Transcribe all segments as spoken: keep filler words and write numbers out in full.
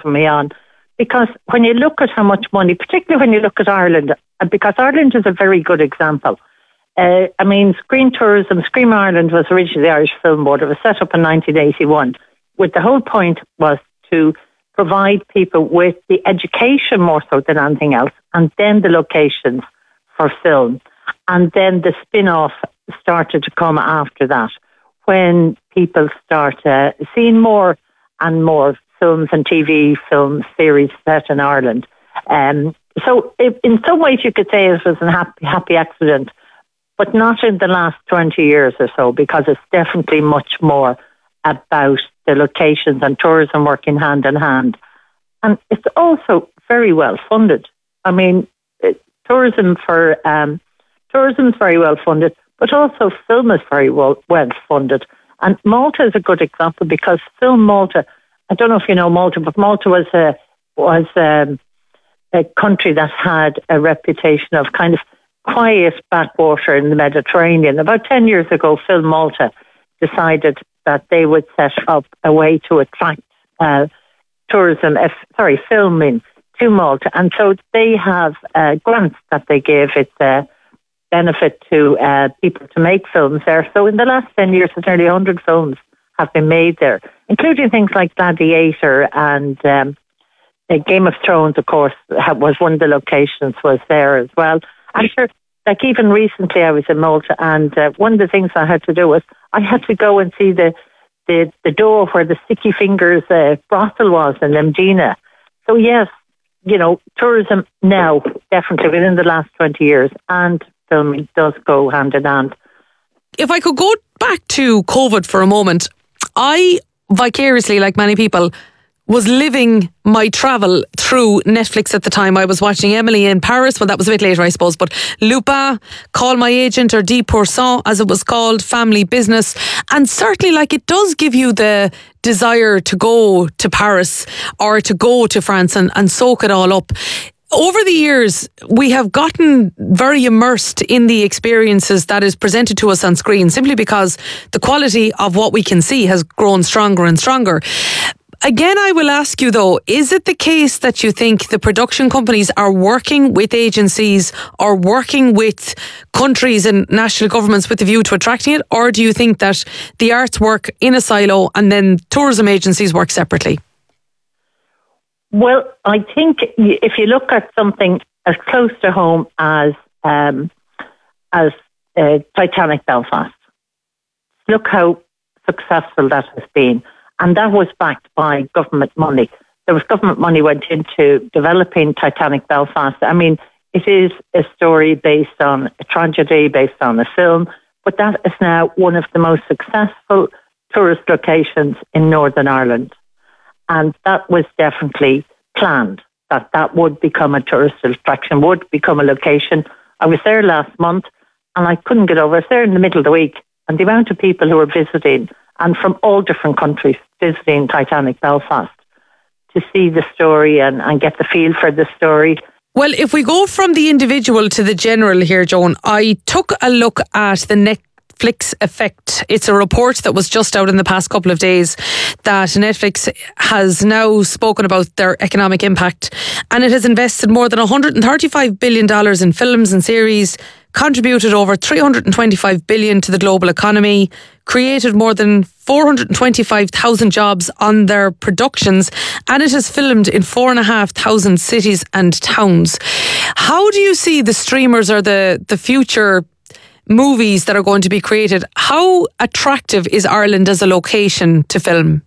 having me on, because when you look at how much money, particularly when you look at Ireland, because Ireland is a very good example. Uh, I mean, Screen Tourism, Scream Ireland was originally the Irish Film Board. It was set up in nineteen eighty-one. With the whole point was to provide people with the education more so than anything else, and then the locations for film. And then the spin-off started to come after that, when people start uh, seeing more and more films and T V film series set in Ireland. Um, so it, in some ways you could say it was a happy, happy accident, but not in the last twenty years or so, because it's definitely much more about the locations and tourism working hand in hand. And it's also very well funded. I mean, it, tourism for um, tourism is very well funded, but also film is very well, well funded. And Malta is a good example, because Film Malta, I don't know if you know Malta, but Malta was a, was um, a country that had a reputation of kind of quiet backwater in the Mediterranean. About ten years ago, Film Malta decided that they would set up a way to attract uh, tourism, uh, sorry, filming to Malta. And so they have uh, grants that they give. It's a benefit to uh, people to make films there. So in the last ten years, there's nearly one hundred films have been made there, including things like Gladiator and um, Game of Thrones, of course, was one of the locations was there as well. I'm sure, like even recently I was in Malta, and uh, one of the things I had to do was I had to go and see the the, the door where the Sticky Fingers uh, brothel was in Lemdina. So yes, you know, tourism now, definitely within the last twenty years, and filming does go hand in hand. If I could go back to COVID for a moment, I vicariously, like many people, was living my travel through Netflix at the time. I was watching Emily in Paris. Well, that was a bit later, I suppose. But Lupin, Call My Agent, or dix percent, as it was called, Family Business. And certainly, like, it does give you the desire to go to Paris or to go to France and, and soak it all up. Over the years, we have gotten very immersed in the experiences that is presented to us on screen, simply because the quality of what we can see has grown stronger and stronger. Again, I will ask you though, is it the case that you think the production companies are working with agencies or working with countries and national governments with a view to attracting it? Or do you think that the arts work in a silo and then tourism agencies work separately? Well, I think if you look at something as close to home as um, as uh, Titanic Belfast, look how successful that has been. And that was backed by government money. There was government money went into developing Titanic Belfast. I mean, it is a story based on a tragedy, based on a film, but that is now one of the most successful tourist locations in Northern Ireland. And that was definitely planned, that that would become a tourist attraction, would become a location. I was there last month and I couldn't get over. I was there in the middle of the week, and the amount of people who were visiting, and from all different countries, visiting Titanic Belfast to see the story and, and get the feel for the story. Well, if we go from the individual to the general here, Joan, I took a look at the Netflix effect. It's a report that was just out in the past couple of days that Netflix has now spoken about their economic impact, and it has invested more than one hundred thirty-five billion dollars in films and series, contributed over three hundred twenty-five billion dollars to the global economy, created more than four hundred twenty-five thousand jobs on their productions, and it has filmed in four thousand five hundred cities and towns. How do you see the streamers or the, the future movies that are going to be created? How attractive is Ireland as a location to film?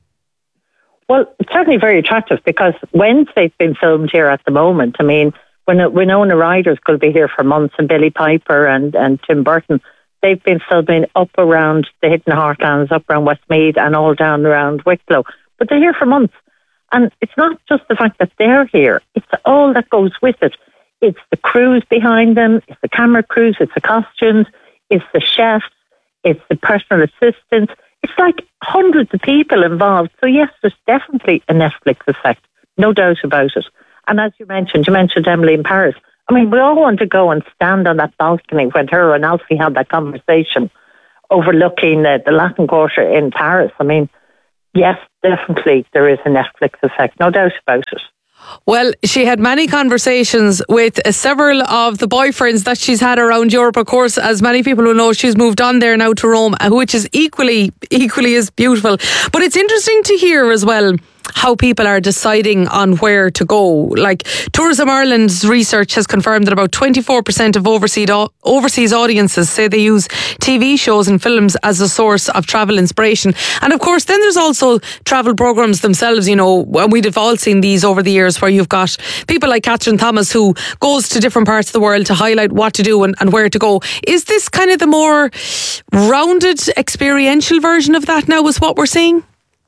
Well, it's certainly very attractive, because Wednesday's been filmed here at the moment. I mean, when Winona Ryder's going to be here for months, and Billy Piper and, and Tim Burton, they've been filming up around the Hidden Heartlands, up around Westmeath and all down around Wicklow. But they're here for months. And it's not just the fact that they're here, it's all that goes with it. It's the crews behind them, it's the camera crews, it's the costumes, it's the chefs, it's the personal assistants. It's like hundreds of people involved. So yes, there's definitely a Netflix effect, no doubt about it. And as you mentioned, you mentioned Emily in Paris. I mean, we all want to go and stand on that balcony when her and Alfie had that conversation overlooking uh, the Latin Quarter in Paris. I mean, yes, definitely there is a Netflix effect, no doubt about it. Well, she had many conversations with uh, several of the boyfriends that she's had around Europe. Of course, as many people will know, she's moved on there now to Rome, which is equally, equally as beautiful. But it's interesting to hear as well how people are deciding on where to go. Like Tourism Ireland's research has confirmed that about twenty-four percent of overseas overseas audiences say they use T V shows and films as a source of travel inspiration. And of course, then there's also travel programs themselves, you know, and we'd have all seen these over the years where you've got people like Catherine Thomas who goes to different parts of the world to highlight what to do and, and where to go. Is this kind of the more rounded experiential version of that now is what we're seeing?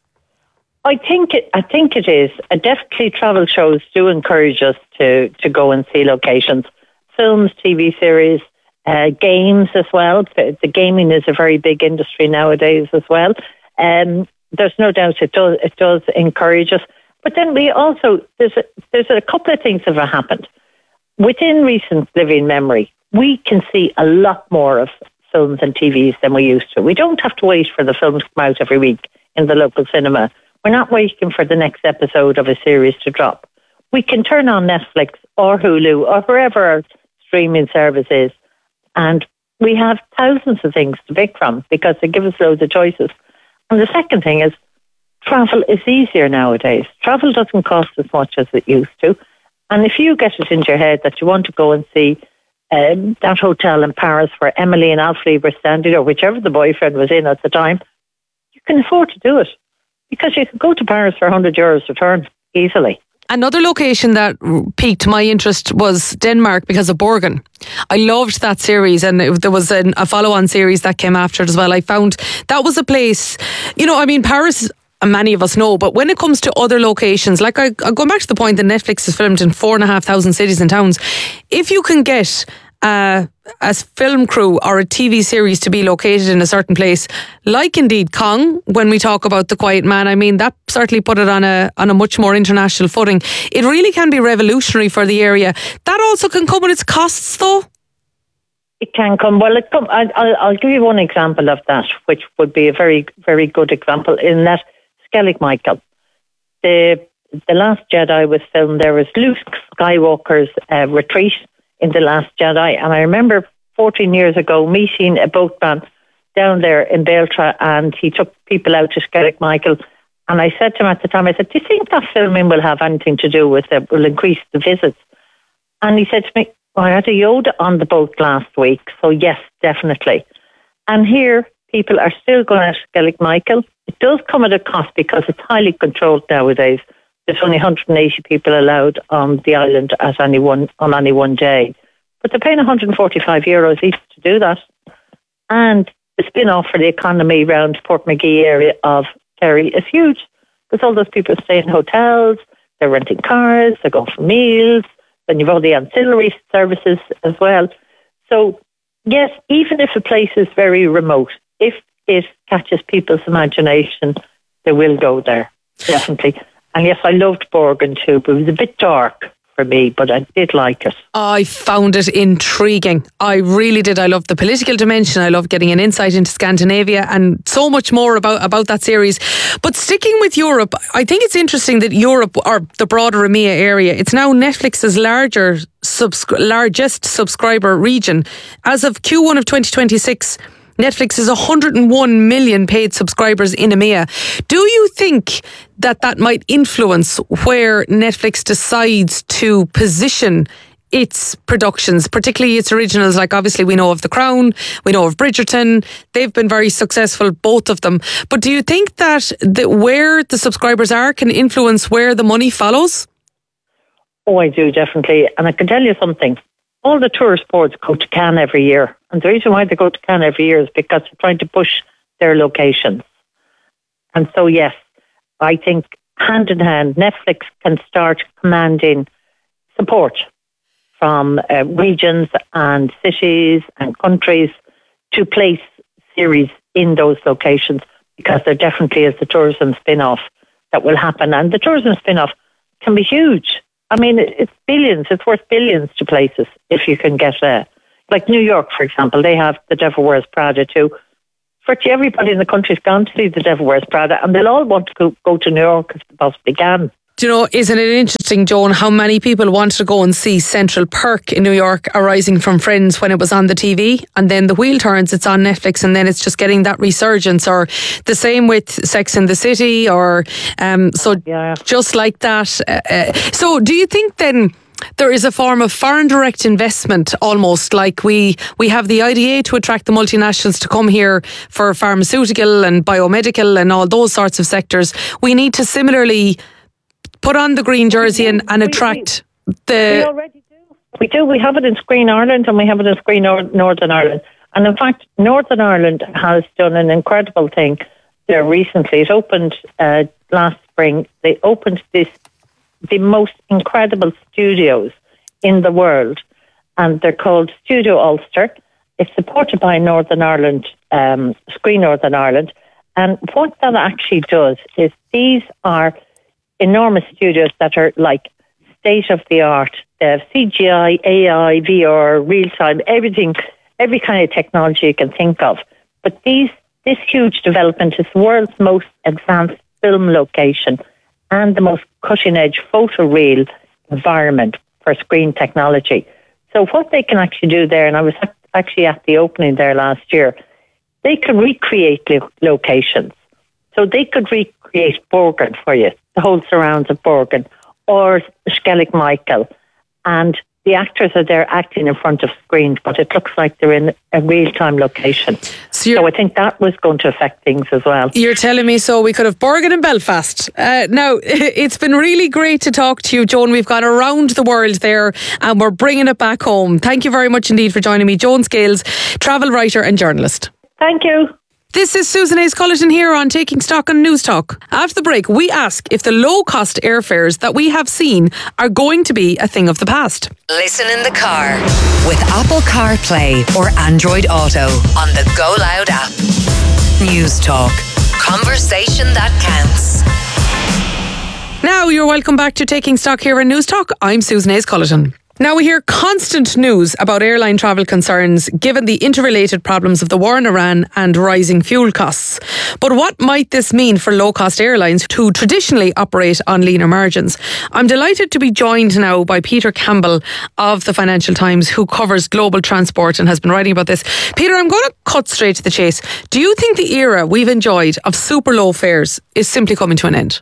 I think it, I think it is. Uh, definitely travel shows do encourage us to, to go and see locations. Films, T V series, uh, games as well. The, the gaming is a very big industry nowadays as well. Um, there's no doubt it does, it does encourage us. But then we also, there's a, there's a couple of things that have happened. Within recent living memory, we can see a lot more of films and T Vs than we used to. We don't have to wait for the films to come out every week in the local cinema. We're not waiting for the next episode of a series to drop. We can turn on Netflix or Hulu or wherever our streaming service is, and we have thousands of things to pick from because they give us loads of choices. And the second thing is travel is easier nowadays. Travel doesn't cost as much as it used to. And if you get it into your head that you want to go and see um, that hotel in Paris where Emily and Alfie were standing, or whichever the boyfriend was in at the time, you can afford to do it. Because you could go to Paris for one hundred euros return easily. Another location that piqued my interest was Denmark because of Borgen. I loved that series, and it, there was an, a follow-on series that came after it as well. I found that was a place, you know, I mean, Paris, many of us know, but when it comes to other locations, like I, I go back to the point that Netflix is filmed in four and a half thousand cities and towns. If you can get Uh, a film crew or a T V series to be located in a certain place, like indeed Kong, when we talk about The Quiet Man, I mean, that certainly put it on a on a much more international footing. It really can be revolutionary for the area. That also can come with its costs, though. It can come. Well, it come, I'll, I'll, I'll give you one example of that, which would be a very, very good example, in that Skellig Michael. The, the Last Jedi was filmed. There was Luke Skywalker's uh, retreat in The Last Jedi. And I remember fourteen years ago meeting a boatman down there in Beltra, and he took people out to Skellig Michael. And I said to him at the time, I said, do you think that filming will have anything to do with it, will increase the visits? And he said to me, well, I had a Yoda on the boat last week, so yes, definitely. And here, people are still going to Skellig Michael. It does come at a cost because it's highly controlled nowadays. There's only one hundred eighty people allowed on the island at any one on any one day. But they're paying one hundred forty-five euros each to do that. And the spin-off for the economy around Portmagee area of Kerry is huge. Because all those people stay in hotels, they're renting cars, they're going for meals, then you've all the ancillary services as well. So, yes, even if a place is very remote, if it catches people's imagination, they will go there, definitely. And yes, I loved Borgen too, but it was a bit dark for me, but I did like it. I found it intriguing. I really did. I loved the political dimension. I loved getting an insight into Scandinavia and so much more about, about that series. But sticking with Europe, I think it's interesting that Europe, or the broader EMEA area, it's now Netflix's larger subscri- largest subscriber region. As of Q one of twenty twenty-six, Netflix is one hundred one million paid subscribers in EMEA. Do you think that that might influence where Netflix decides to position its productions, particularly its originals? Like obviously we know of The Crown, we know of Bridgerton. They've been very successful, both of them. But do you think that the, where the subscribers are can influence where the money follows? Oh, I do, definitely. And I can tell you something. All the tourist boards go to Cannes every year. And the reason why they go to Cannes every year is because they're trying to push their locations. And so, yes, I think hand in hand, Netflix can start commanding support from uh, regions and cities and countries to place series in those locations, because there definitely is the tourism spin-off that will happen. And the tourism spin-off can be huge. I mean, it's billions. It's worth billions to places if you can get there. Like New York, for example, they have The Devil Wears Prada too. virtually everybody in the country's gone to see The Devil Wears Prada, and they'll all want to go, go to New York if they possibly can. Do you know, isn't it interesting, Joan, how many people wanted to go and see Central Perk in New York arising from Friends when it was on the T V, and then the wheel turns, it's on Netflix, and then it's just getting that resurgence, or the same with Sex and the City, or um, so yeah. just like that. Uh, uh, so do you think then there is a form of foreign direct investment, almost like we we have the I D A to attract the multinationals to come here for pharmaceutical and biomedical and all those sorts of sectors? We need to similarly put on the green jersey and, and attract we, the... We already do. We do. We have it in Screen Ireland and we have it in Screen Northern Ireland. And in fact, Northern Ireland has done an incredible thing there recently. It opened uh, last spring. They opened this the most incredible studios in the world, and they're called Studio Ulster. It's supported by Northern Ireland, um, Screen Northern Ireland. And what that actually does is these are enormous studios that are like state-of-the-art. They have C G I, A I, V R, real-time, everything, every kind of technology you can think of. But these this huge development is the world's most advanced film location and the most cutting-edge photoreal environment for screen technology. So what they can actually do there, and I was actually at the opening there last year, they can recreate lo- locations. So they could recreate Borgen for you, the whole surrounds of Borgen, or Skellig Michael, and the actors are there acting in front of screens, but it looks like they're in a real-time location. So, so I think that was going to affect things as well. You're telling me so we could have Borgen and Belfast. Uh, now, it's been really great to talk to you, Joan. We've gone around the world there and we're bringing it back home. Thank you very much indeed for joining me. Joan Scales, travel writer and journalist. Thank you. This is Susan Hayes-Culleton here on Taking Stock on News Talk. After the break, we ask if the low-cost airfares that we have seen are going to be a thing of the past. Listen in the car with Apple CarPlay or Android Auto on the Go Loud app. News Talk. Conversation that counts. Now you're welcome back to Taking Stock here on News Talk. I'm Susan Hayes-Culleton. Now we hear constant news about airline travel concerns given the interrelated problems of the war in Iran and rising fuel costs. But what might this mean for low-cost airlines who traditionally operate on leaner margins? I'm delighted to be joined now by Peter Campbell of the Financial Times, who covers global transport and has been writing about this. Peter, I'm going to cut straight to the chase. Do you think the era we've enjoyed of super low fares is simply coming to an end?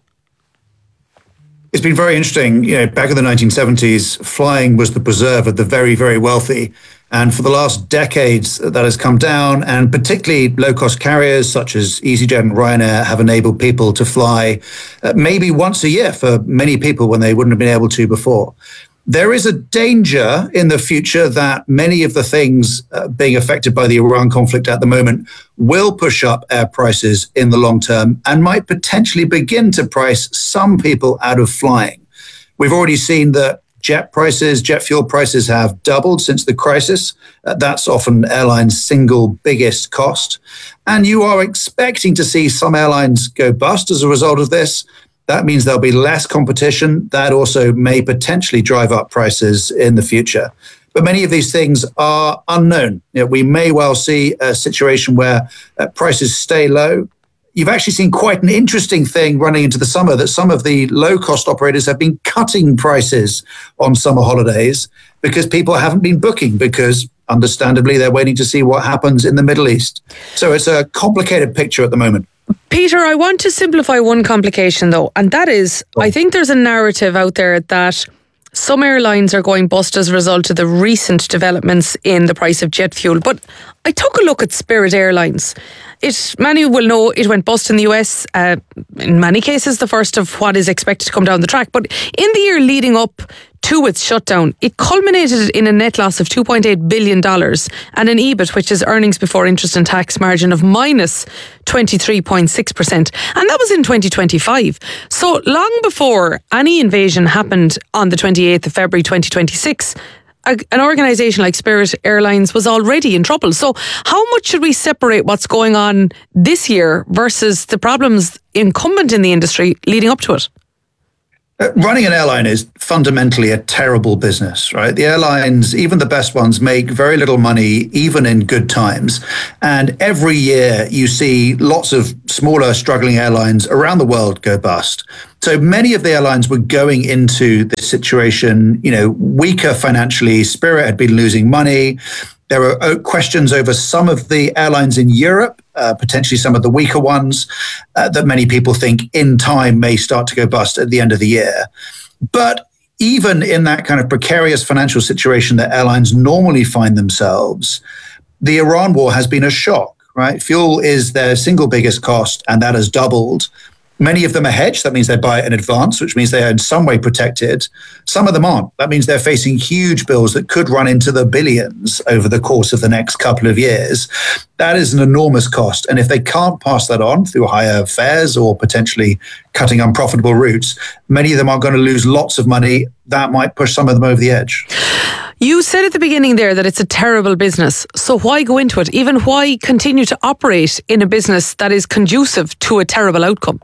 It's been very interesting. You know, back in the nineteen seventies, flying was the preserve of the very, very wealthy. And for the last decades, that has come down. And particularly low-cost carriers such as EasyJet and Ryanair have enabled people to fly uh, maybe once a year for many people when they wouldn't have been able to before. There is a danger in the future that many of the things uh, being affected by the Iran conflict at the moment will push up air prices in the long term and might potentially begin to price some people out of flying. We've already seen that jet prices, jet fuel prices have doubled since the crisis. Uh, that's often airlines' single biggest cost. And you are expecting to see some airlines go bust as a result of this. That means there'll be less competition. That also may potentially drive up prices in the future. But many of these things are unknown. You know, we may well see a situation where uh, prices stay low. You've actually seen quite an interesting thing running into the summer, that some of the low-cost operators have been cutting prices on summer holidays because people haven't been booking, because understandably they're waiting to see what happens in the Middle East. So it's a complicated picture at the moment. Peter, I want to simplify one complication though, and that is, oh. I think there's a narrative out there that some airlines are going bust as a result of the recent developments in the price of jet fuel. But I took a look at Spirit Airlines. It, many will know it went bust in the U S, uh, in many cases the first of what is expected to come down the track. But in the year leading up to its shutdown, it culminated in a net loss of two point eight billion dollars and an E B I T, which is earnings before interest and tax margin, of minus twenty-three point six percent. And that was in twenty twenty-five. So long before any invasion happened on the twenty-eighth of February twenty twenty-six, a, an organisation like Spirit Airlines was already in trouble. So how much should we separate what's going on this year versus the problems incumbent in the industry leading up to it? Uh, running an airline is fundamentally a terrible business, right? The airlines, even the best ones, make very little money, even in good times. And every year you see lots of smaller, struggling airlines around the world go bust. So many of the airlines were going into this situation, you know, weaker financially. Spirit had been losing money. There were questions over some of the airlines in Europe, uh, potentially some of the weaker ones, uh, that many people think in time may start to go bust at the end of the year. But even in that kind of precarious financial situation that airlines normally find themselves, the Iran war has been a shock, right? Fuel is their single biggest cost, and that has doubled. Many of them are hedged. That means they buy it in advance, which means they are in some way protected. Some of them aren't. That means they're facing huge bills that could run into the billions over the course of the next couple of years. That is an enormous cost. And if they can't pass that on through higher fares or potentially cutting unprofitable routes, many of them are going to lose lots of money. That might push some of them over the edge. You said at the beginning there that it's a terrible business. So why go into it? Even why continue to operate in a business that is conducive to a terrible outcome?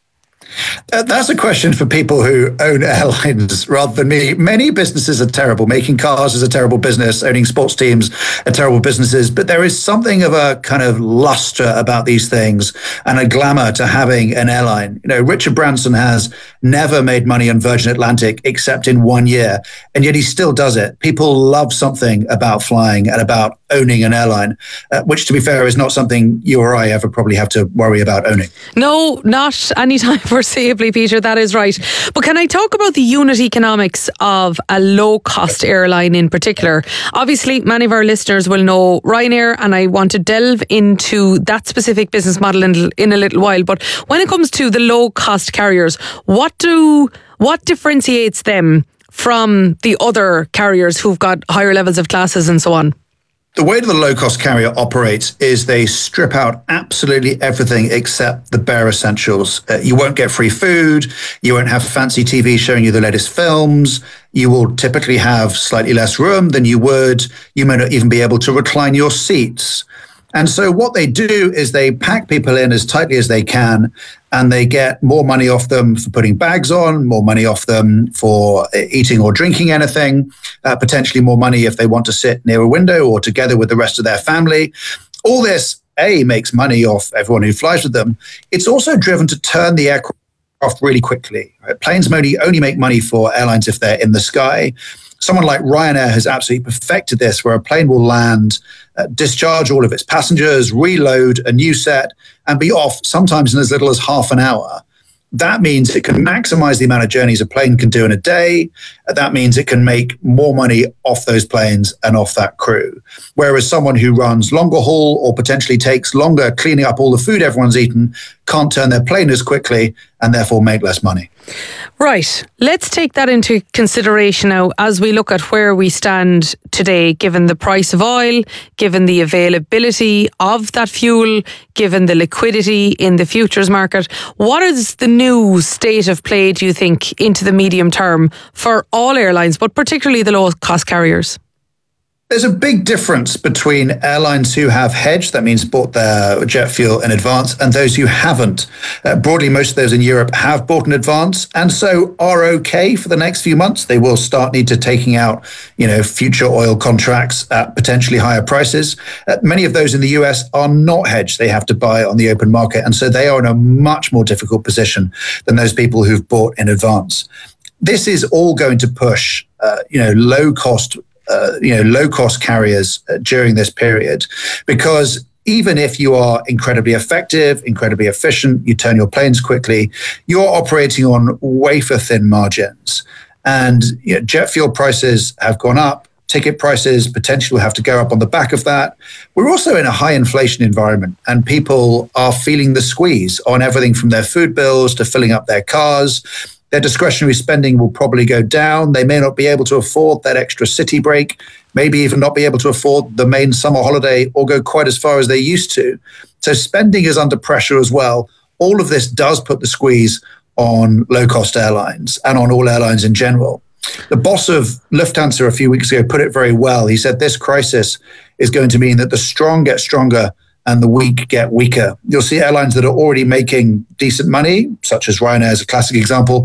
Uh, that's a question for people who own airlines rather than me. Many businesses are terrible. Making cars is a terrible business. Owning sports teams are terrible businesses. But there is something of a kind of luster about these things and a glamour to having an airline. You know, Richard Branson has never made money on Virgin Atlantic except in one year, and yet he still does it. People love something about flying and about owning an airline, uh, which, to be fair, is not something you or I ever probably have to worry about owning. No, not anytime foreseeably, Peter, that is right. But can I talk about the unit economics of a low-cost airline in particular? Obviously, many of our listeners will know Ryanair, and I want to delve into that specific business model in, in a little while. But when it comes to the low-cost carriers, what do what differentiates them from the other carriers who've got higher levels of classes and so on? The way the low-cost carrier operates is they strip out absolutely everything except the bare essentials. Uh, you won't get free food. You won't have fancy T V showing you the latest films. You will typically have slightly less room than you would. You may not even be able to recline your seats. And so what they do is they pack people in as tightly as they can, and they get more money off them for putting bags on, more money off them for eating or drinking anything, uh, potentially more money if they want to sit near a window or together with the rest of their family. All this, A, makes money off everyone who flies with them. It's also driven to turn the aircraft off really quickly. Right? Planes only, only make money for airlines if they're in the sky. Someone like Ryanair has absolutely perfected this, where a plane will land, uh, discharge all of its passengers, reload a new set, and be off sometimes in as little as half an hour. That means it can maximize the amount of journeys a plane can do in a day. That means it can make more money off those planes and off that crew. Whereas someone who runs longer haul or potentially takes longer cleaning up all the food everyone's eaten can't turn their plane as quickly and therefore make less money. Right. Let's take that into consideration now as we look at where we stand today, given the price of oil, given the availability of that fuel, given the liquidity in the futures market. What is the new state of play, do you think, into the medium term for all airlines, but particularly the low-cost carriers? There's a big difference between airlines who have hedged, that means bought their jet fuel in advance, and those who haven't. Uh, broadly, most of those in Europe have bought in advance and so are okay for the next few months. They will start need to taking out, you know, future oil contracts at potentially higher prices. Uh, many of those in the U S are not hedged. They have to buy on the open market, and so they are in a much more difficult position than those people who've bought in advance. This is all going to push, uh, you know, low cost Uh, you know, low-cost carriers uh, during this period, because even if you are incredibly effective, incredibly efficient, you turn your planes quickly, you're operating on wafer-thin margins. And you know, jet fuel prices have gone up. Ticket prices potentially will have to go up on the back of that. We're also in a high inflation environment, and people are feeling the squeeze on everything from their food bills to filling up their cars. Their discretionary spending will probably go down. They may not be able to afford that extra city break, maybe even not be able to afford the main summer holiday or go quite as far as they used to. So spending is under pressure as well. All of this does put the squeeze on low-cost airlines and on all airlines in general. The boss of Lufthansa a few weeks ago put it very well. He said this crisis is going to mean that the strong get stronger and the weak get weaker. You'll see airlines that are already making decent money, such as Ryanair is a classic example,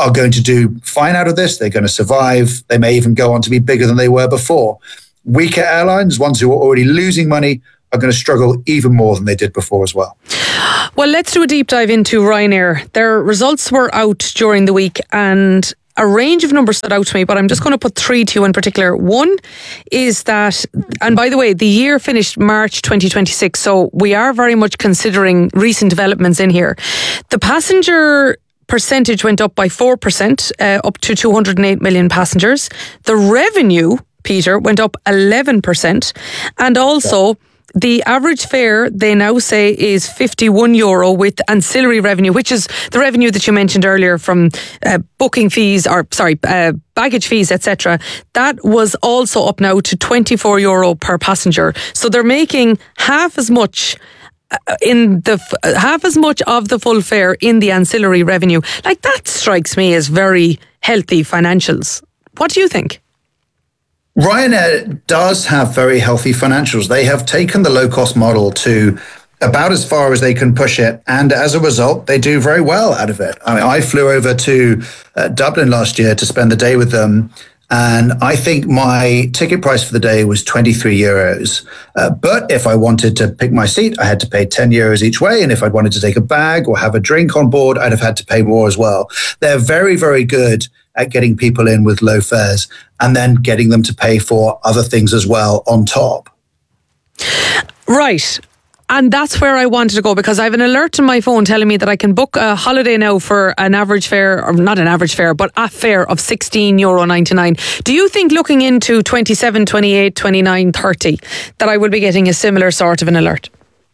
are going to do fine out of this. They're going to survive. They may even go on to be bigger than they were before. Weaker airlines, ones who are already losing money, are going to struggle even more than they did before as well. Well, let's do a deep dive into Ryanair. Their results were out during the week and a range of numbers stood out to me, but I'm just going to put three to you in particular. One is that, and by the way, the year finished March twenty twenty-six, so we are very much considering recent developments in here. The passenger percentage went up by four percent, uh, up to two hundred eight million passengers. The revenue, Peter, went up eleven percent, and also the average fare, they now say, is fifty-one euro with ancillary revenue, which is the revenue that you mentioned earlier from uh, booking fees, or sorry, uh, baggage fees, et cetera. That was also up now to twenty-four euro per passenger. So they're making half as much in the half as much of the full fare in the ancillary revenue. Like, that strikes me as very healthy financials. What do you think? Ryanair does have very healthy financials. They have taken the low-cost model to about as far as they can push it, and as a result, they do very well out of it. I mean, I flew over to uh, Dublin last year to spend the day with them, and I think my ticket price for the day was twenty-three euros. Uh, but if I wanted to pick my seat, I had to pay ten euros each way, and if I'd wanted to take a bag or have a drink on board, I'd have had to pay more as well. They're very, very good at getting people in with low fares and then getting them to pay for other things as well on top. Right. And that's where I wanted to go, because I have an alert on my phone telling me that I can book a holiday now for an average fare, or not an average fare, but a fare of sixteen euro ninety-nine. Do you think, looking into twenty-seven, twenty-eight, twenty-nine, thirty, that I will be getting a similar sort of an alert?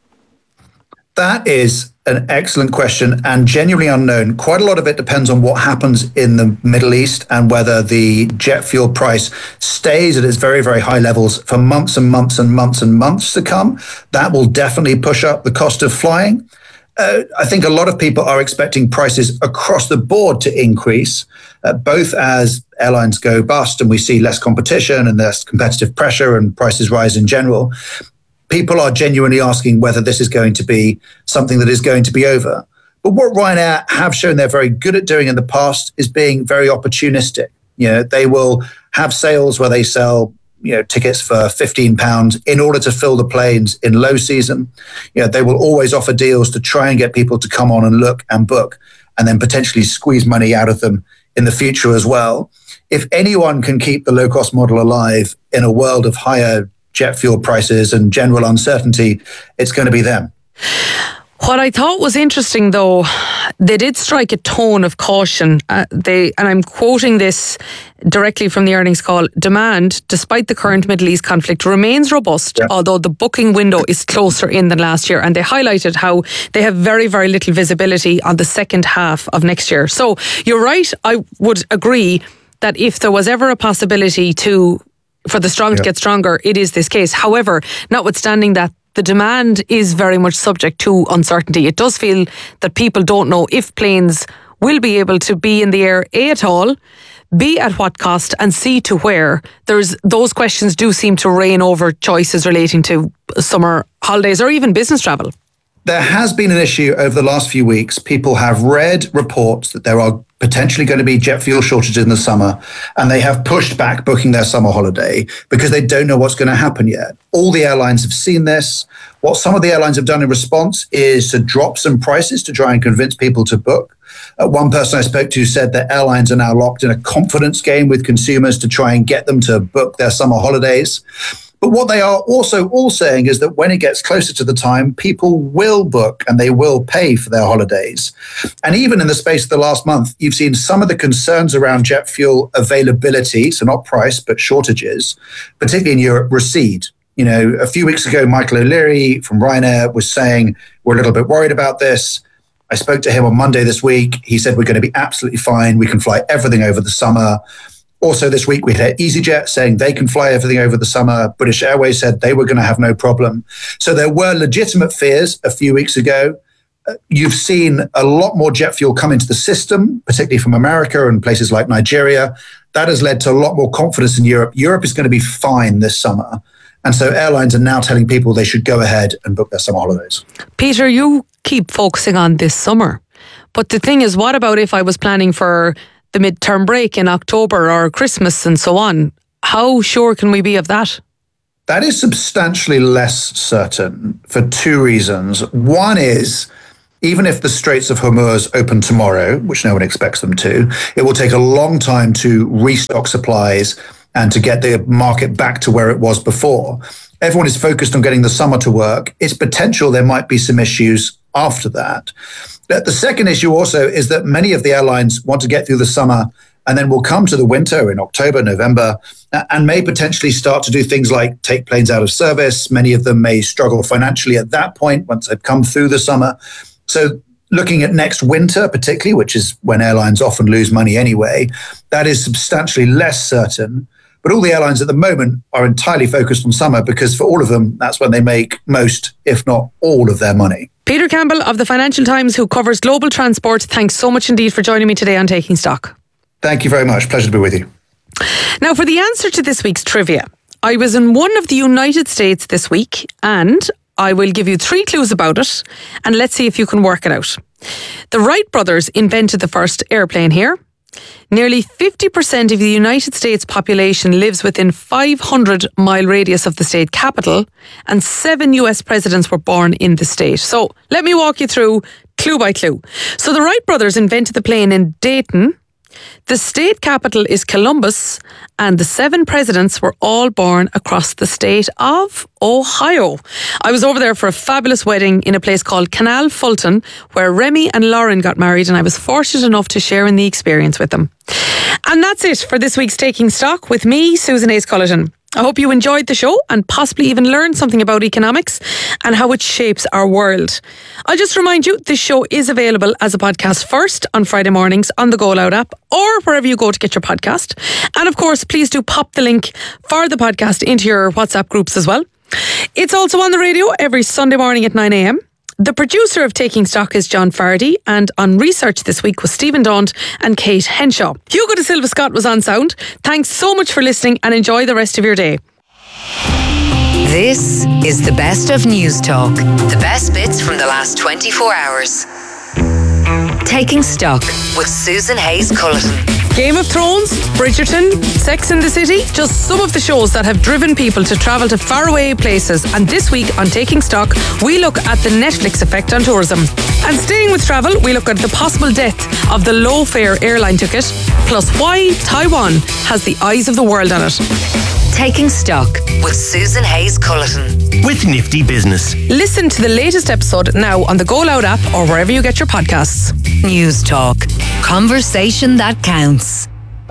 That is an excellent question and genuinely unknown. Quite a lot of it depends on what happens in the Middle East and whether the jet fuel price stays at its very, very high levels for months and months and months and months to come. That will definitely push up the cost of flying. Uh, I think a lot of people are expecting prices across the board to increase, uh, both as airlines go bust and we see less competition and less competitive pressure and prices rise in general. People are genuinely asking whether this is going to be something that is going to be over. But what Ryanair have shown they're very good at doing in the past is being very opportunistic. You know, they will have sales where they sell, you know, tickets for fifteen pounds in order to fill the planes in low season. You know, they will always offer deals to try and get people to come on and look and book, and then potentially squeeze money out of them in the future as well. If anyone can keep the low-cost model alive in a world of higher jet fuel prices and general uncertainty, it's going to be them. What I thought was interesting, though, they did strike a tone of caution. Uh, they, and I'm quoting this directly from the earnings call. Demand, despite the current Middle East conflict, remains robust, yeah. although the booking window is closer in than last year. And they highlighted how they have very, very little visibility on the second half of next year. So you're right. I would agree that if there was ever a possibility to for the strong yeah. to get stronger, it is this case. However, notwithstanding that, the demand is very much subject to uncertainty. It does feel that people don't know if planes will be able to be in the air, A, at all, B, at what cost, and C, to where. There's those questions do seem to reign over choices relating to summer holidays or even business travel. There has been an issue over the last few weeks. People have read reports that there are potentially going to be jet fuel shortages in the summer, and they have pushed back booking their summer holiday because they don't know what's going to happen yet. All the airlines have seen this. What some of the airlines have done in response is to drop some prices to try and convince people to book. Uh, one person I spoke to said that airlines are now locked in a confidence game with consumers to try and get them to book their summer holidays. But what they are also all saying is that when it gets closer to the time, people will book and they will pay for their holidays. And even in the space of the last month, you've seen some of the concerns around jet fuel availability, so not price, but shortages, particularly in Europe, recede. You know, a few weeks ago, Michael O'Leary from Ryanair was saying, we're a little bit worried about this. I spoke to him on Monday this week. He said, we're going to be absolutely fine. We can fly everything over the summer. Also this week, we had EasyJet saying they can fly everything over the summer. British Airways said they were going to have no problem. So there were legitimate fears a few weeks ago. Uh, you've seen a lot more jet fuel come into the system, particularly from America and places like Nigeria. That has led to a lot more confidence in Europe. Europe is going to be fine this summer. And so airlines are now telling people they should go ahead and book their summer holidays. Peter, you keep focusing on this summer. But the thing is, what about if I was planning for the midterm break in October or Christmas and so on. How sure can we be of that? That is substantially less certain for two reasons. One is, even if the Straits of Hormuz open tomorrow, which no one expects them to, it will take a long time to restock supplies and to get the market back to where it was before. Everyone is focused on getting the summer to work. It's potential there might be some issues after that. The second issue also is that many of the airlines want to get through the summer and then will come to the winter in October, November, and may potentially start to do things like take planes out of service. Many of them may struggle financially at that point once they've come through the summer. So looking at next winter, particularly, which is when airlines often lose money anyway, that is substantially less certain. But all the airlines at the moment are entirely focused on summer because for all of them, that's when they make most, if not all, of their money. Peter Campbell of the Financial Times, who covers global transport, thanks so much indeed for joining me today on Taking Stock. Thank you very much. Pleasure to be with you. Now, for the answer to this week's trivia, I was in one of the United States this week, and I will give you three clues about it, and let's see if you can work it out. The Wright brothers invented the first airplane here. Nearly fifty percent of the United States population lives within five hundred mile radius of the state capital, and seven U S presidents were born in the state. So let me walk you through clue by clue. So the Wright brothers invented the plane in Dayton. The state capital is Columbus, and the seven presidents were all born across the state of Ohio. I was over there for a fabulous wedding in a place called Canal Fulton, where Remy and Lauren got married, and I was fortunate enough to share in the experience with them. And that's it for this week's Taking Stock with me, Susan Hayes-Cullerton. I hope you enjoyed the show and possibly even learned something about economics and how it shapes our world. I'll just remind you, this show is available as a podcast first on Friday mornings on the Go Loud app or wherever you go to get your podcast. And of course, please do pop the link for the podcast into your WhatsApp groups as well. It's also on the radio every Sunday morning at nine a.m. The producer of Taking Stock is John Fardy, and on research this week was Stephen Daunt and Kate Henshaw. Hugo de Silva Scott was on sound. Thanks so much for listening and enjoy the rest of your day. This is the best of News Talk. The best bits from the last twenty-four hours. Taking Stock with Susan Hayes-Cullerton. Game of Thrones, Bridgerton, Sex and the City, just some of the shows that have driven people to travel to faraway places. And this week on Taking Stock, we look at the Netflix effect on tourism. And staying with travel, we look at the possible death of the low-fare airline ticket, plus why Taiwan has the eyes of the world on it. Taking Stock with Susan Hayes-Cullerton. With Nifty Business. Listen to the latest episode now on the Go Loud app or wherever you get your podcasts. News Talk. Conversation that counts.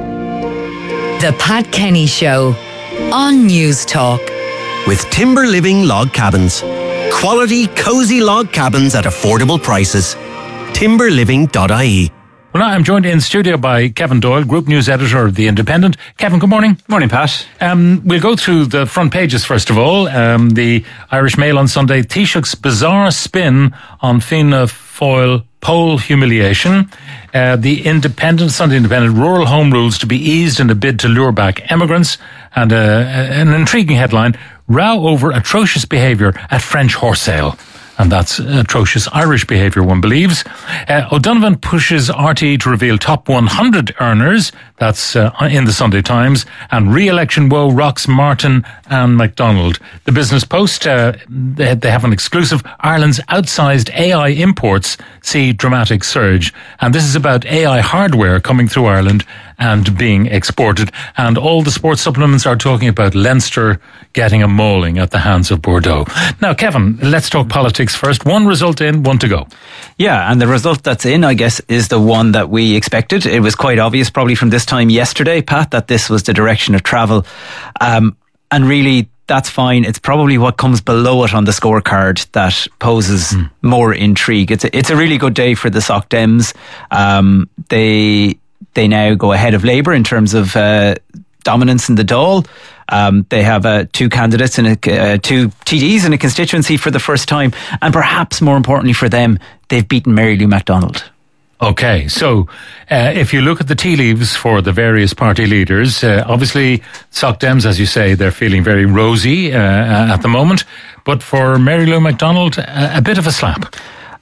The Pat Kenny Show on News Talk. With Timber Living Log Cabins. Quality, cosy log cabins at affordable prices. timber living dot I E. Well, now I'm joined in studio by Kevin Doyle, Group News Editor of The Independent. Kevin, good morning. Morning, Pat. Um, we'll go through the front pages first of all. Um, the Irish Mail on Sunday, Taoiseach's bizarre spin on Fianna Fáil poll humiliation. Uh, the Independent, Sunday Independent, rural home rules to be eased in a bid to lure back immigrants. And uh, an intriguing headline, row over atrocious behaviour at French horse sale. And that's atrocious Irish behaviour, one believes. Uh, O'Donovan pushes R T E to reveal top one hundred earners. That's uh, in the Sunday Times. And re-election woe rocks Martin and MacDonald. The Business Post, uh, they, they have an exclusive. Ireland's outsized A I imports see dramatic surge. And this is about A I hardware coming through Ireland and being exported. And all the sports supplements are talking about Leinster getting a mauling at the hands of Bordeaux. Now, Kevin, let's talk politics first. One result in, one to go. Yeah, and the result that's in, I guess, is the one that we expected. It was quite obvious probably from this time yesterday, Pat, that this was the direction of travel. Um, and really, that's fine. It's probably what comes below it on the scorecard that poses mm. more intrigue. It's a, it's a really good day for the Soc Dems. Um, they... They now go ahead of Labour in terms of uh, dominance in the Dáil. Um, they have uh, two candidates and uh, two T Ds in a constituency for the first time. And perhaps more importantly for them, they've beaten Mary Lou McDonald. Okay, so uh, if you look at the tea leaves for the various party leaders, uh, obviously Soc Dems, as you say, they're feeling very rosy uh, at the moment. But for Mary Lou McDonald, a, a bit of a slap.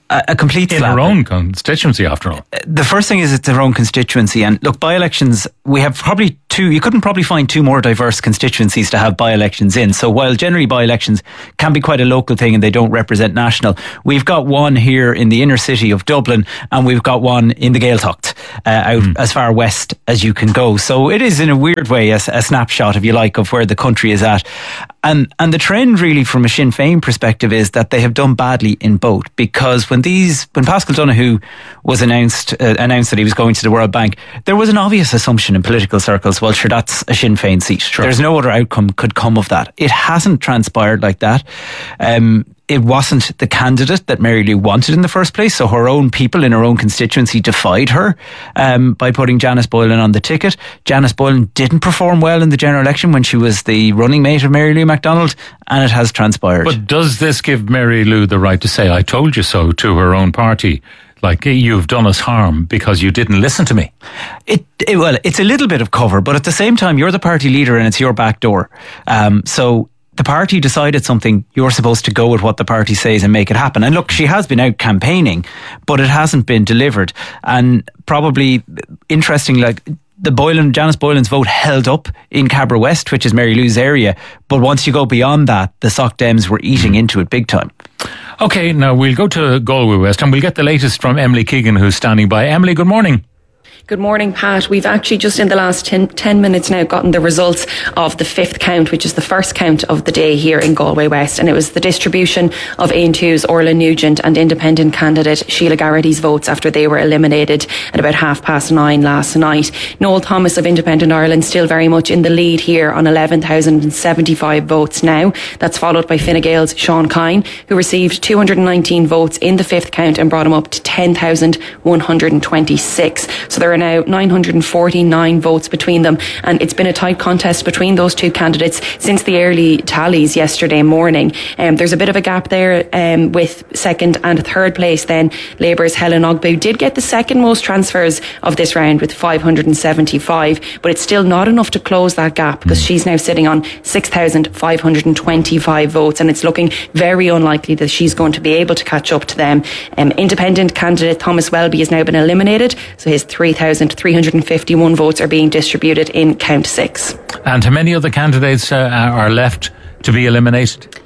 a, a complete in slap. her own constituency, after all. The first thing is it's her own constituency, and look, by-elections, we have probably two, you couldn't probably find two more diverse constituencies to have by-elections in. So while generally by-elections can be quite a local thing and they don't represent national, we've got one here in the inner city of Dublin, and we've got one in the Gaeltacht, uh, out mm. as far west as you can go. So it is in a weird way a, a snapshot, if you like, of where the country is at. And and the trend really from a Sinn Féin perspective is that they have done badly in both, because when these when Paschal Donoghue was announced uh, announced that he was going to the World Bank, there was an obvious assumption in political circles, well, sure, that's a Sinn Féin seat. Sure. There's no other outcome could come of that. It hasn't transpired like that. Um, it wasn't the candidate that Mary Lou wanted in the first place, so her own people in her own constituency defied her um, by putting Janice Boylan on the ticket. Janice Boylan didn't perform well in the general election when she was the running mate of Mary Lou MacDonald, and it has transpired. But does this give Mary Lou the right to say, I told you so, to her own party? Like, you've done us harm because you didn't listen to me. It, it well, it's a little bit of cover, but at the same time, you're the party leader and it's your back door. Um, so the party decided something, you're supposed to go with what the party says and make it happen. And look, she has been out campaigning, but it hasn't been delivered. And probably interesting, like, the Boylan, Janice Boylan's vote held up in Cabra West, which is Mary Lou's area. But once you go beyond that, the Soc Dems were eating into it big time. Okay, now we'll go to Galway West and we'll get the latest from Emily Keegan, who's standing by. Emily, good morning. Good morning, Pat. We've actually just in the last ten, ten minutes now gotten the results of the fifth count, which is the first count of the day here in Galway West. And it was the distribution of Aon two's Orla Nugent and independent candidate Sheila Garrity's votes after they were eliminated at about half past nine last night. Noel Thomas of Independent Ireland still very much in the lead here on eleven thousand seventy-five votes now. That's followed by Fine Gael's Sean Kine, who received two hundred nineteen votes in the fifth count and brought him up to ten thousand one hundred twenty-six. So there are now nine hundred forty-nine votes between them, and it's been a tight contest between those two candidates since the early tallies yesterday morning. Um, there's a bit of a gap there um, with second and third place. Then Labour's Helen Ogbu did get the second most transfers of this round with five hundred seventy-five, but it's still not enough to close that gap because she's now sitting on six thousand five hundred twenty-five votes, and it's looking very unlikely that she's going to be able to catch up to them. Um, independent candidate Thomas Welby has now been eliminated, so his three thousand three hundred fifty-one votes are being distributed in count six. And how many other candidates uh, are left to be eliminated?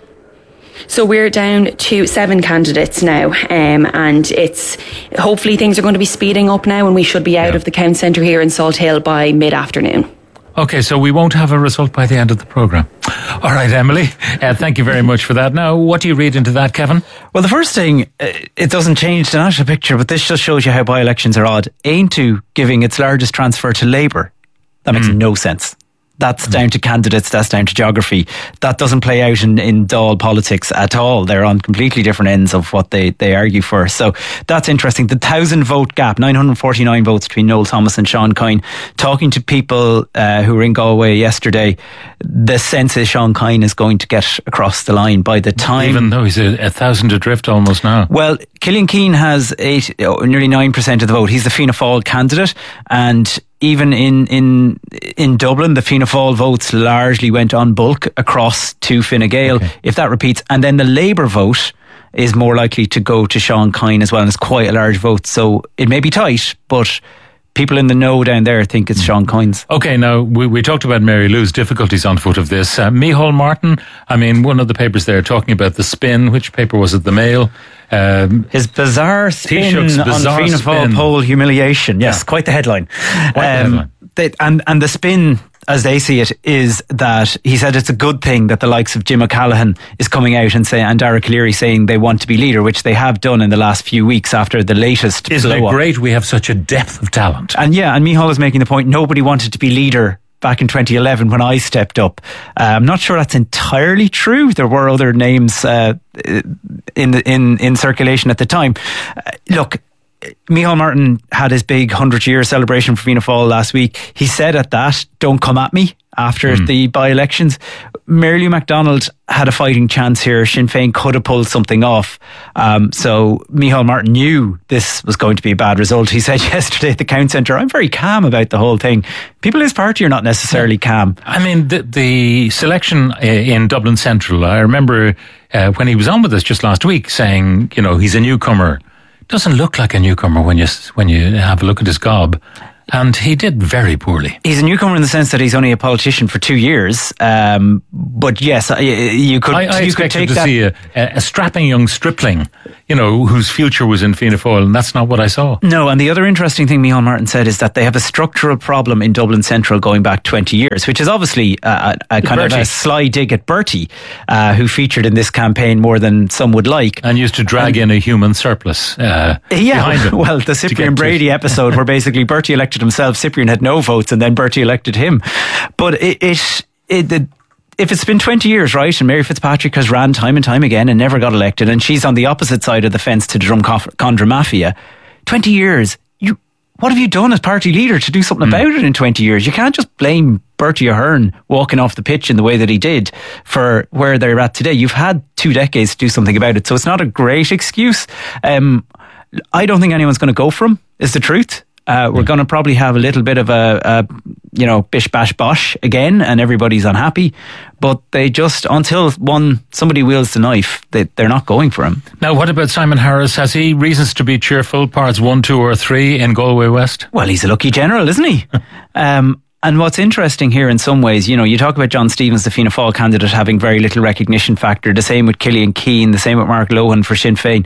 So we're down to seven candidates now, um, and it's hopefully things are going to be speeding up now, and we should be out yeah. of the count centre here in Salt Hill by mid-afternoon. Okay, so we won't have a result by the end of the programme. All right, Emily, uh, thank you very much for that. Now, what do you read into that, Kevin? Well, the first thing, uh, it doesn't change the national picture, but this just shows you how by-elections are odd. Aon two giving its largest transfer to Labour. That makes mm. no sense. That's down to candidates, that's down to geography. That doesn't play out in, in Dáil politics at all. They're on completely different ends of what they, they argue for. So that's interesting. The thousand vote gap, nine hundred forty-nine votes between Noel Thomas and Sean Kine. Talking to people uh, who were in Galway yesterday, the sense is Sean Kine is going to get across the line by the time... Even though he's a, a thousand adrift almost now. Well, Killian Keane has eight, oh, nearly nine percent of the vote. He's the Fianna Fáil candidate, and even in in in Dublin, the Fianna Fáil votes largely went on bulk across to Fine Gael. Okay. If that repeats, and then the Labour vote is more likely to go to Sean Kine as well, and it's quite a large vote. So it may be tight, but people in the know down there think it's Sean Kine's. Okay, now we, we talked about Mary Lou's difficulties on foot of this. Uh, Micheál Martin, I mean, one of the papers there talking about the spin. Which paper was it? The Mail. Um, His bizarre spin Taoiseach's on bizarre Fianna Fáil poll humiliation. Yes, yeah. quite the headline. Quite um, the headline. They, and, and the spin, as they see it, is that he said it's a good thing that the likes of Jim O'Callaghan is coming out and say, and Dara Calleary saying they want to be leader, which they have done in the last few weeks after the latest Isn't blow it great up. We have such a depth of talent? And yeah, and Micheál is making the point, nobody wanted to be leader back in twenty eleven when I stepped up. Uh, I'm not sure that's entirely true. There were other names uh, in, the, in, in circulation at the time. Uh, look, Micheál Martin had his big hundred year celebration for Fianna Fáil last week. He said at that, don't come at me after mm. the by-elections. Mary Lou MacDonald had a fighting chance here. Sinn Féin could have pulled something off. Um, so Micheál Martin knew this was going to be a bad result. He said yesterday at the Count Centre, I'm very calm about the whole thing. People in his party are not necessarily yeah. calm. I mean, the, the selection in Dublin Central, I remember uh, when he was on with us just last week saying, you know, he's a newcomer doesn't look like a newcomer when you when you have a look at his gob. And he did very poorly. He's a newcomer in the sense that he's only a politician for two years. Um, but yes, you could. I, I you expected could take to that. see a, a strapping young stripling, you know, whose future was in Fianna Fáil, and that's not what I saw. No, and the other interesting thing Micheál Martin said is that they have a structural problem in Dublin Central going back twenty years, which is obviously a, a kind Bertie. of a sly dig at Bertie, uh, who featured in this campaign more than some would like. And used to drag and, in a human surplus uh, yeah, behind him. Well, the Cyprian Brady episode where basically Bertie elected himself, Cyprian had no votes, and then Bertie elected him. But it, it, it the, if it's been twenty years, right, and Mary Fitzpatrick has ran time and time again and never got elected, and she's on the opposite side of the fence to the Drumcondra Mafia, twenty years, you what have you done as party leader to do something mm. about it in twenty years? You can't just blame Bertie Ahern walking off the pitch in the way that he did for where they're at today. You've had two decades to do something about it, so it's not a great excuse. Um, I don't think anyone's going to go for him, is the truth. Uh, we're going to probably have a little bit of a, a, you know, bish bash bosh again, and everybody's unhappy. But they just, until one somebody wields the knife, they, they're not going for him. Now, what about Simon Harris? Has he reasons to be cheerful? Parts one, two, or three in Galway West? Well, he's a lucky general, isn't he? um, and what's interesting here, in some ways, you know, you talk about John Stevens, the Fianna Fáil candidate, having very little recognition factor. The same with Killian Keane. The same with Mark Lohan for Sinn Féin.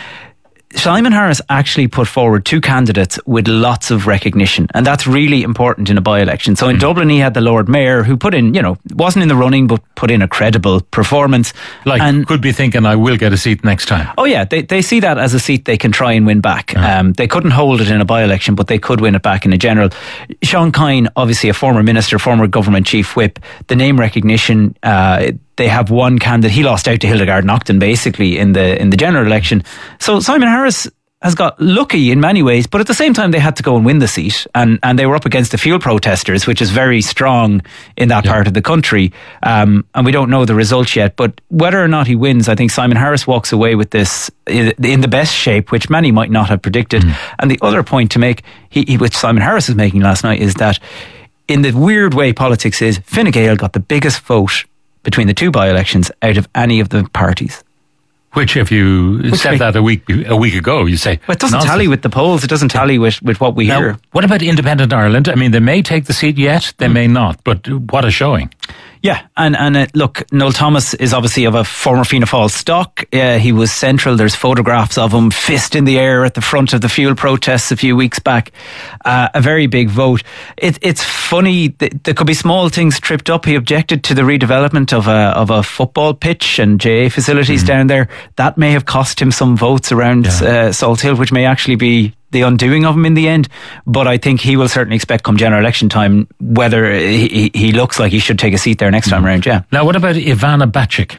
Simon Harris actually put forward two candidates with lots of recognition, and that's really important in a by-election. So in mm. Dublin he had the Lord Mayor, who put in, you know, wasn't in the running but put in a credible performance. Like, and could be thinking, I will get a seat next time. Oh yeah, they they see that as a seat they can try and win back. Mm. Um, they couldn't hold it in a by-election, but they could win it back in a general. Sean Kine, obviously a former minister, former government chief whip, the name recognition, uh, they have one candidate. He lost out to Hildegard Naughton basically in the in the general election. So Simon Harris has got lucky in many ways, but at the same time they had to go and win the seat, and, and they were up against the fuel protesters, which is very strong in that yeah. part of the country. Um, and we don't know the results yet, but whether or not he wins, I think Simon Harris walks away with this in, in the best shape, which many might not have predicted. Mm. And the other point to make, he, he, which Simon Harris is making last night, is that in the weird way politics is, Fine Gael got the biggest vote between the two by-elections out of any of the parties. Which, if you Which said way? that a week a week ago, you say... Well, it doesn't nonsense. tally with the polls. It doesn't tally with, with what we now, hear. What about Independent Ireland? I mean, they may take the seat yet, they mm. may not, but what a showing. Yeah, and, and uh, look, Noel Thomas is obviously of a former Fianna Fáil stock. Uh, he was central. There's photographs of him, fist in the air at the front of the fuel protests a few weeks back. Uh, a very big vote. It, it's funny, th- there could be small things tripped up. He objected to the redevelopment of a, of a football pitch and J A facilities mm. down there. That may have cost him some votes around yeah. uh, Salt Hill, which may actually be the undoing of him in the end. But I think he will certainly expect come general election time whether he, he looks like he should take a seat there next time mm. around. Yeah. Now, what about Ivana Bacik?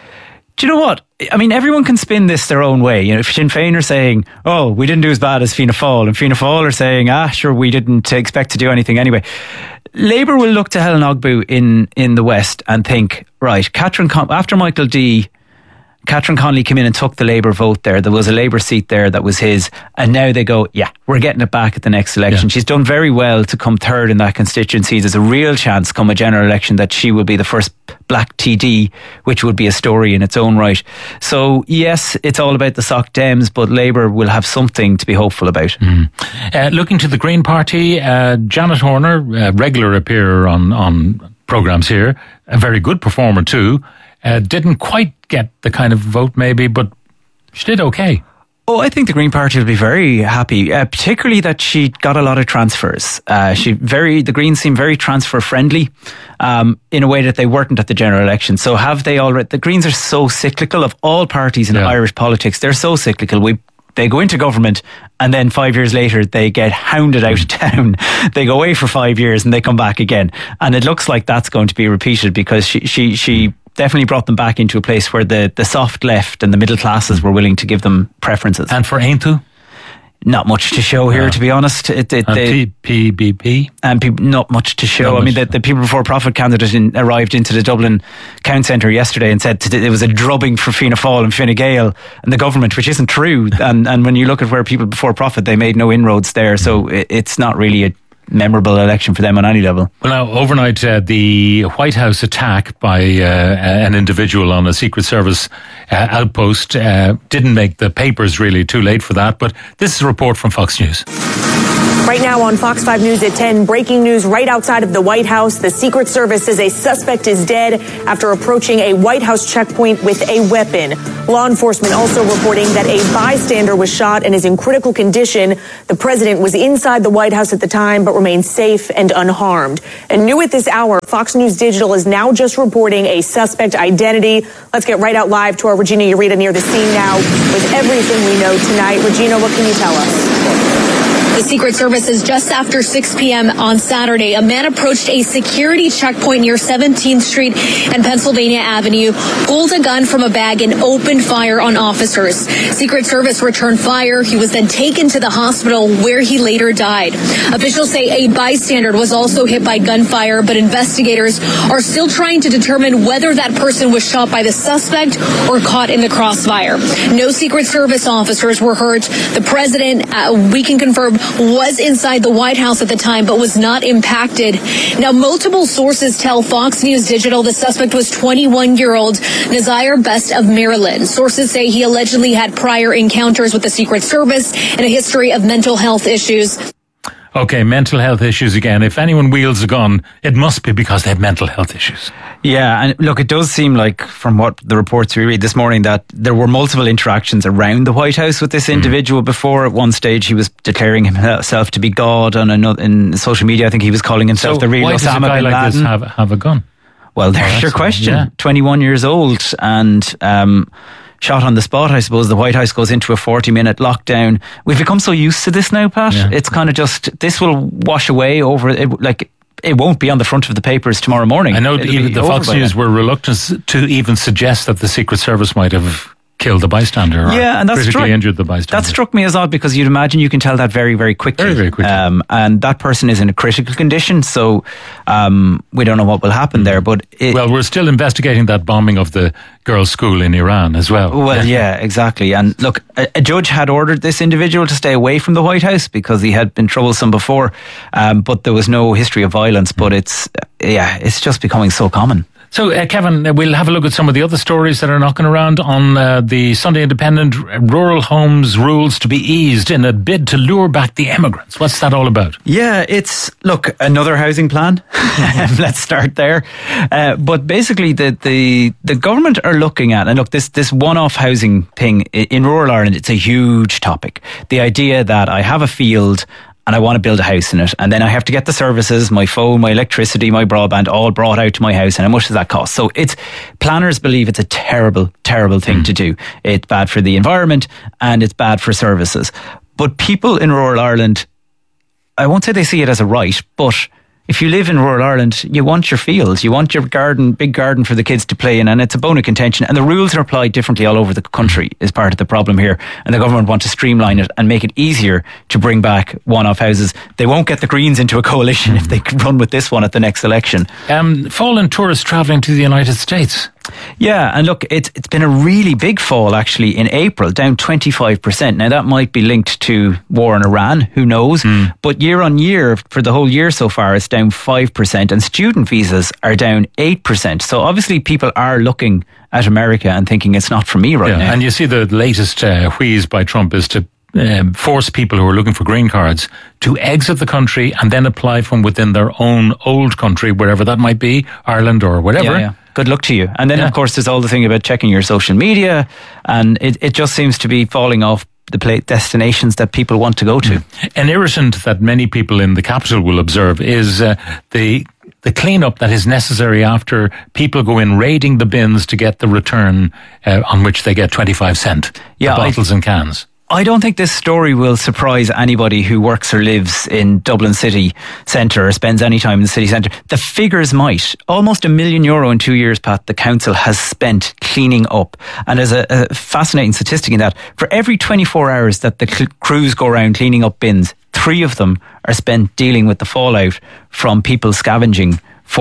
Do you know what? I mean, everyone can spin this their own way. You know, if Sinn Féin are saying, oh, we didn't do as bad as Fianna Fáil, and Fianna Fáil are saying, ah, sure, we didn't expect to do anything anyway. Labour will look to Helen Ogbu in, in the West and think, right, Catherine Con- after Michael D, Catherine Connolly came in and took the Labour vote there. There was a Labour seat there that was his. And now they go, yeah, we're getting it back at the next election. Yeah. She's done very well to come third in that constituency. There's a real chance come a general election that she will be the first black T D, which would be a story in its own right. So, yes, it's all about the Soc Dems, but Labour will have something to be hopeful about. Mm. Uh, looking to the Green Party, uh, Janet Horner, a regular appearer on, on programmes here, a very good performer too. Uh, didn't quite get the kind of vote maybe, but she did okay. Oh, I think the Green Party will be very happy, uh, particularly that she got a lot of transfers. Uh, she very the Greens seem very transfer friendly um, in a way that they weren't at the general election. So have they already? The Greens are so cyclical of all parties in yeah. Irish politics. They're so cyclical. We They go into government and then five years later they get hounded out of town. They go away for five years and they come back again. And it looks like that's going to be repeated because she she she definitely brought them back into a place where the, the soft left and the middle classes were willing to give them preferences. And for Aintu? Not much to show here, no. to be honest. It, it, and they, P B P? And pe- not much to show. Not I mean, the, the People Before Profit candidate in, arrived into the Dublin Count Centre yesterday and said it was a drubbing for Fianna Fáil and Fine Gael and the government, which isn't true. and and when you look at where People Before Profit, they made no inroads there. So it, it's not really a memorable election for them on any level. Well, now, overnight, uh, the White House attack by uh, an individual on a Secret Service uh, outpost uh, didn't make the papers really, too late for that. But this is a report from Fox News. Right now on Fox five News at ten, breaking news right outside of the White House. The Secret Service says a suspect is dead after approaching a White House checkpoint with a weapon. Law enforcement also reporting that a bystander was shot and is in critical condition. The president was inside the White House at the time, but remains safe and unharmed. And new at this hour, Fox News Digital is now just reporting a suspect identity. Let's get right out live to our Regina Ureta near the scene now with everything we know tonight. Regina, what can you tell us? The Secret Service says just after six p.m. on Saturday, a man approached a security checkpoint near seventeenth Street and Pennsylvania Avenue, pulled a gun from a bag and opened fire on officers. Secret Service returned fire. He was then taken to the hospital where he later died. Officials say a bystander was also hit by gunfire, but investigators are still trying to determine whether that person was shot by the suspect or caught in the crossfire. No Secret Service officers were hurt. The president, uh, we can confirm, was inside the White House at the time, but was not impacted. Now, multiple sources tell Fox News Digital the suspect was twenty-one-year-old Nazir Best of Maryland. Sources say he allegedly had prior encounters with the Secret Service and a history of mental health issues. Okay, mental health issues again. If anyone wields a gun, it must be because they have mental health issues. Yeah, and look, it does seem like, from what the reports we read this morning, that there were multiple interactions around the White House with this individual mm. before. At one stage, he was declaring himself to be God on another, in social media. I think he was calling himself so the real why Osama does a guy bin like Laden. This have, have a gun? Well, there's oh, your question. Yeah. twenty-one years old and um, shot on the spot, I suppose. The White House goes into a forty-minute lockdown. We've become so used to this now, Pat. Yeah. It's kind of just, this will wash away over, it, like, it won't be on the front of the papers tomorrow morning. I know even the Fox News were reluctant to even suggest that the Secret Service might have killed the bystander or yeah, and that's critically struck, injured the bystander. That struck me as odd because you'd imagine you can tell that very, very quickly. Very, very quickly. Um, and that person is in a critical condition, so um, we don't know what will happen there. But it, well, we're still investigating that bombing of the girls' school in Iran as well. Well, yeah, yeah exactly. And look, a, a judge had ordered this individual to stay away from the White House because he had been troublesome before, um, but there was no history of violence. But it's, yeah, it's just becoming so common. So, uh, Kevin, uh, we'll have a look at some of the other stories that are knocking around on uh, the Sunday Independent. Rural homes rules to be eased in a bid to lure back the emigrants. What's that all about? Yeah, it's, look, another housing plan. Let's start there. Uh, but basically, the, the the government are looking at, and look, this, this one-off housing thing in rural Ireland, it's a huge topic. The idea that I have a field and I want to build a house in it, and then I have to get the services, my phone, my electricity, my broadband, all brought out to my house, and how much does that cost? So it's, planners believe it's a terrible, terrible thing mm. to do. It's bad for the environment and it's bad for services. But people in rural Ireland, I won't say they see it as a right, but if you live in rural Ireland, you want your fields, you want your garden, big garden for the kids to play in, and it's a bone of contention. And the rules are applied differently all over the country is part of the problem here. And the government want to streamline it and make it easier to bring back one-off houses. They won't get the Greens into a coalition if they run with this one at the next election. Um, fallen tourists travelling to the United States. Yeah, and look, it's it's been a really big fall actually in April, down twenty-five percent. Now that might be linked to war in Iran, who knows? Mm. But year on year, for the whole year so far, it's down five percent, and student visas are down eight percent. So obviously people are looking at America and thinking it's not for me right yeah, now. And you see the latest uh, wheeze by Trump is to Um, force people who are looking for green cards to exit the country and then apply from within their own old country, wherever that might be, Ireland or whatever. Yeah, yeah. Good luck to you. And then, yeah. of course, there's all the thing about checking your social media, and it, it just seems to be falling off the play destinations that people want to go to. Mm. An irritant that many people in the capital will observe is uh, the the cleanup that is necessary after people go in raiding the bins to get the return uh, on which they get twenty-five cent, yeah, the bottles I, and cans. I don't think this story will surprise anybody who works or lives in Dublin city centre or spends any time in the city centre. The figures might. Almost a million euro in two years, Pat, the council has spent cleaning up. And there's a, a fascinating statistic in that. For every twenty-four hours that the cl- crews go around cleaning up bins, three of them are spent dealing with the fallout from people scavenging for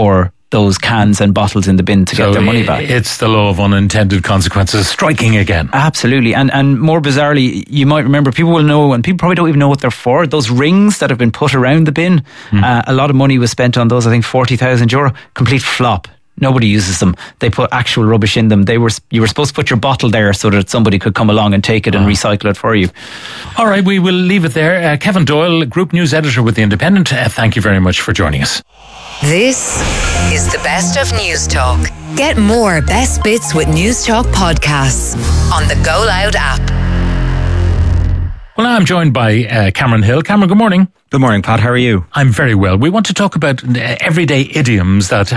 those cans and bottles in the bin to so get their money back. It's the law of unintended consequences striking again. Absolutely. And and more bizarrely, you might remember, people will know, and people probably don't even know what they're for, those rings that have been put around the bin. Mm. Uh, a lot of money was spent on those, I think forty thousand euro. Complete flop. Nobody uses them. They put actual rubbish in them. They were You were supposed to put your bottle there so that somebody could come along and take it and oh. recycle it for you. All right, we will leave it there. Uh, Kevin Doyle, Group News Editor with The Independent, uh, thank you very much for joining us. This is the Best of News Talk. Get more Best Bits with News Talk podcasts on the Go Loud app. Well, now I'm joined by uh, Cameron Hill. Cameron, good morning. Good morning, Pat. How are you? I'm very well. We want to talk about everyday idioms that